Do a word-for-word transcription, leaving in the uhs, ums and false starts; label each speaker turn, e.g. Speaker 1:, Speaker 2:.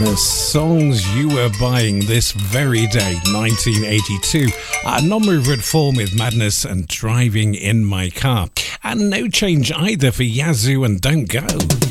Speaker 1: The songs you were buying this very day, nineteen eighty-two. Uh, Non-Movement Form with Madness and Driving in My Car. And no change either for Yazoo and Don't Go.